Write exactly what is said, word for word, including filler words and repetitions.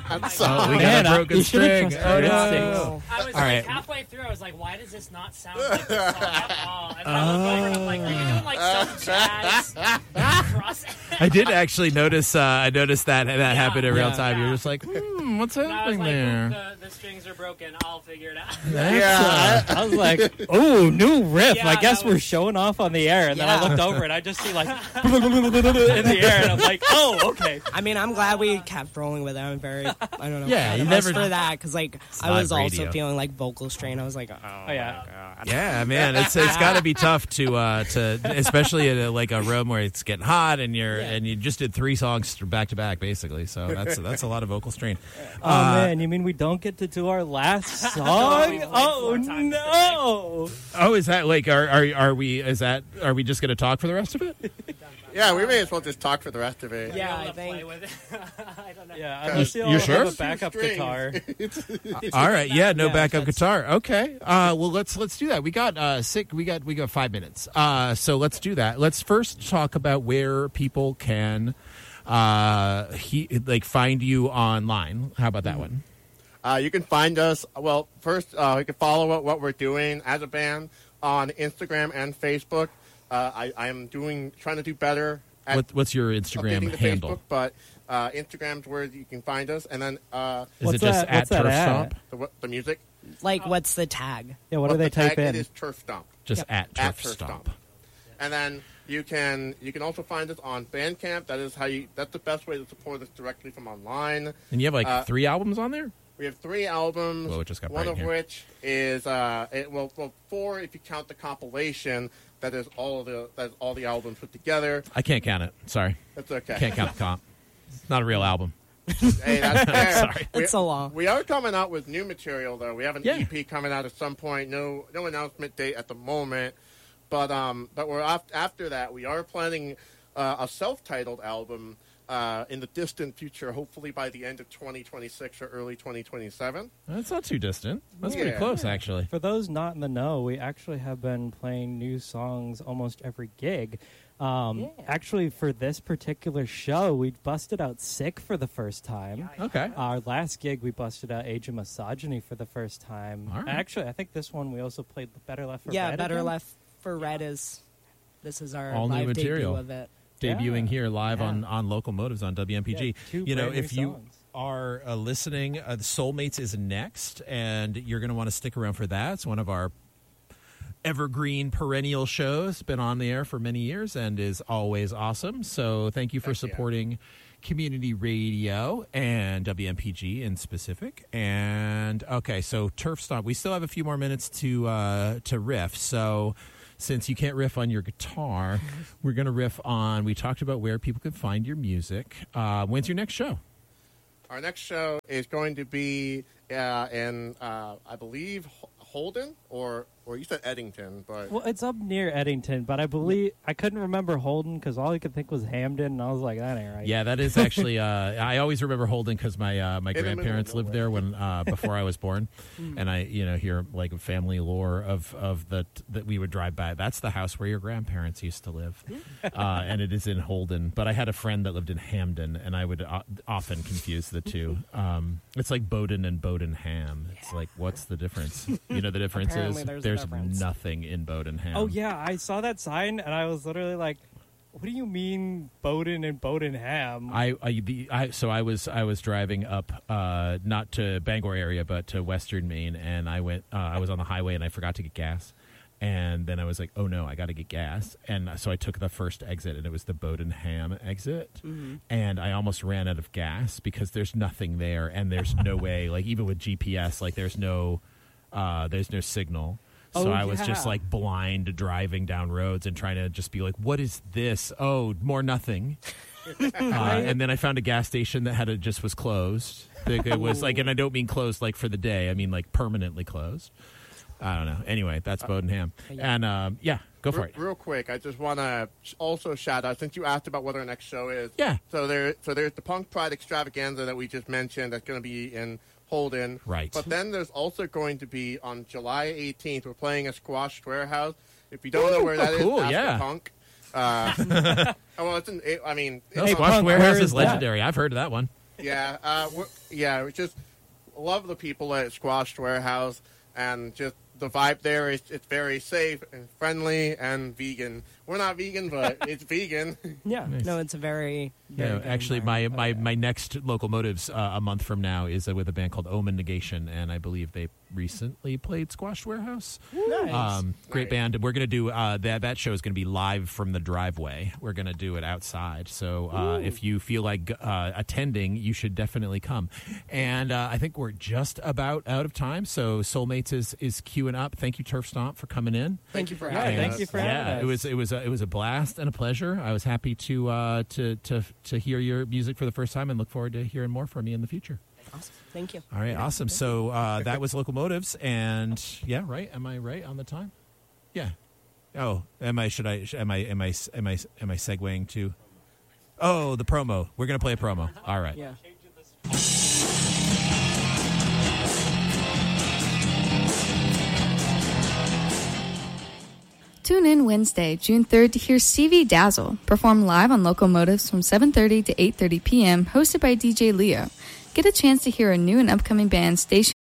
Oh, we got a broken string. Oh, no. I was All like right. halfway through. I was like, "Why does this not sound like this song at all?" And then I looked over and I'm like, "Are you doing like some jazz cross?" I did actually notice. Uh, I noticed that that Yeah. happened in real Yeah. time. Yeah. You're just like, hmm, what's And I was happening like, there? the, the strings are broken. I'll figure it out. Yeah, I, I was like, "Oh, new riff! Yeah, I guess that we're was- showing off on the air." And then Yeah. I looked over and I just see like in the air, and I'm like, "Oh, okay." I mean, I'm glad we kept rolling with it. I'm very, I don't know, Yeah, proud you of never- us for that because like I live was also radio. feeling like vocal strain. I was like, oh, Oh yeah. Yeah, man, it's it's got to be tough to uh, to especially in a, like a room where it's getting hot and you're Yeah. and you just did three songs back to back basically. So that's that's a lot of vocal strain. Oh Uh, man, you mean we don't get to do our last song? like Oh four times no! Oh, is that like are are are we? Is that are we just going to talk for the rest of it? Uh, Yeah, we may as well just talk for the rest of it. Yeah, I'll I be able to think- play with it. I don't know. Yeah, unless you You all sure? have a backup Strings. guitar. All right, yeah, no Yeah, backup that's- guitar. Okay, uh, well let's let's do that. We got uh, sick. We got we got five minutes. Uh, so let's do that. Let's first talk about where people can uh, he like find you online. How about that one? Uh, you can find us, well, first, uh, you can follow what, what we're doing as a band on Instagram and Facebook. Uh, I, I am doing, trying to do better at What, what's your Instagram updating the handle? Facebook, but uh, Instagram's where you can find us. And then uh, Is What's it just that- at what's that Turf at? Stomp? the, the music. like, what's the tag? Yeah, what do What they the type tag, in? It is Turf Stomp. Just Yep. at At Turf Turf Stomp. Stomp. And then you can you can also find us on Bandcamp. That is how you. That's the best way to support us directly from online. And you have like Uh, three albums on there? We have three albums. Whoa, it just got one bright of in here. which is uh, it, well, well, four if you count the compilation. That is all of the that's all the albums put together. I can't count it. Sorry. That's okay. Can't count the comp. It's not a real album. Hey, that's fair. Sorry. We, It's so long. we are coming out with new material though. We have an Yeah. E P coming out at some point. No no announcement date at the moment. But um, but we're off, after that. We are planning uh, a self-titled album uh, in the distant future. Hopefully by the end of twenty twenty-six or early twenty twenty-seven. That's not too distant. That's pretty Yeah. close, actually. For those not in the know, we actually have been playing new songs almost every gig. Um, Yeah. Actually, for this particular show, we busted out Sick for the first time. Okay. Our last gig, we busted out Age of Misogyny for the first time. All right. Actually, I think this one we also played Better Left for yeah, Red Better again. Left for Red is, this is our All new live material. debut of it. Debuting Yeah. here live Yeah. on, on Local Motives on W M P G. Yeah, two you know, brand new if you songs. are uh, listening, uh, Soulmates is next, and you're going to want to stick around for that. It's one of our evergreen perennial shows. Been on the air for many years and is always awesome. So thank you for Heck yeah. supporting community radio and W M P G in specific. And okay, so Turf Stomp. We still have a few more minutes to uh, to riff. So since you can't riff on your guitar, we're going to riff on. We talked about where people can find your music. Uh, when's your next show? Our next show is going to be uh, in, uh, I believe, Ho- Holden, or or you said Eddington, but Well, it's up near Eddington, but I believe I couldn't remember Holden because all I could think was Hamden, and I was like, that ain't right. Yeah, that is actually. Uh, I always remember Holden because my uh, my the middle of grandparents lived there nowhere. when uh, before I was born, and I you know hear like family lore of of the that we would drive by. That's the house where your grandparents used to live, uh, and it is in Holden. But I had a friend that lived in Hamden, and I would o- often confuse the two. Um, it's like Bowden and Bowdenham. It's like what's the difference? You know the difference Apparently is there's a difference. nothing in Bowdenham. Oh yeah, I saw that sign, and I was literally like, "What do you mean, Bowden and Bowdenham?" I, I, the, I so I was I was driving up uh, not to Bangor area but to Western Maine, and I went uh, I was on the highway and I forgot to get gas, and then I was like, oh no, I got to get gas, and so I took the first exit, and it was the Bowdenham exit, Mm-hmm. and I almost ran out of gas because there's nothing there, and there's no way, like even with G P S, like there's no uh, there's no signal. So Oh, I was just yeah. like blind driving down roads and trying to just be like, what is this? Oh, more nothing. uh, and then I found a gas station that had a, just was closed. Like, it was like, and I don't mean closed like for the day. I mean like permanently closed. I don't know. Anyway, that's Bowdenham. And um, yeah, go for Re- it. real quick, I just want to also shout out, since you asked about what our next show is. Yeah. So there, so there's the Punk Pride Extravaganza that we just mentioned. That's going to be in Holden. Right. But then there's also going to be on July eighteenth. We're playing a Squash Warehouse. If you don't know where that oh, is, cool, ask yeah. the Punk. Uh, oh, well, it's in, it, I mean, No, it's Hey, on- Squash Punk, Warehouse where is is that? legendary. I've heard of that one. Yeah, uh, we're, yeah, we just love the people at Squash Warehouse, and just the vibe there is it's very safe and friendly and vegan. We're not vegan, but it's vegan. Yeah. Nice. No, it's a very. very Yeah, good actually, my, environment. my, Oh, yeah. my next Locomotives uh, a month from now is uh, with a band called Omen Negation, and I believe they recently played Squash Warehouse. Nice. Um, great Nice. band. We're going to do uh, that. That show is going to be live from the driveway. We're going to do it outside. So uh, if you feel like uh, attending, you should definitely come. And uh, I think we're just about out of time. So Soulmates is is queuing up. Thank you, Turf Stomp, for coming in. Thank you for Yeah, having thank us. you for yeah, having us. it was it was a, it was a blast and a pleasure. I was happy to uh, to to to hear your music for the first time, and look forward to hearing more from you in the future. Awesome. Thank you. All right, awesome. So uh, that was Locomotives, and yeah, right. Am I right on the time? Yeah. Oh, am I? Should I? Am I? Am I? Am I? Am I segueing to? Oh, the promo. We're gonna play a promo. All right. Yeah. Tune in Wednesday, June third to hear Stevie Dazzle perform live on Locomotives from seven thirty to eight thirty p.m. hosted by D J Leo. Get a chance to hear a new and upcoming band stationed